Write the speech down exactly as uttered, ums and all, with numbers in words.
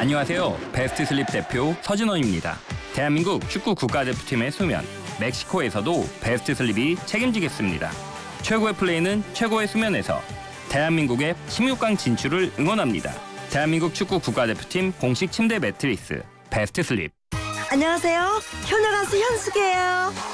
안녕하세요. 베스트 슬립 대표 서진원입니다. 대한민국 축구 국가대표팀의 수면, 멕시코에서도 베스트 슬립이 책임지겠습니다. 최고의 플레이는 최고의 수면에서 대한민국의 십육 강 진출을 응원합니다. 대한민국 축구 국가대표팀 공식 침대 매트리스 베스트 슬립. 안녕하세요. 효녀 가수 현숙이에요.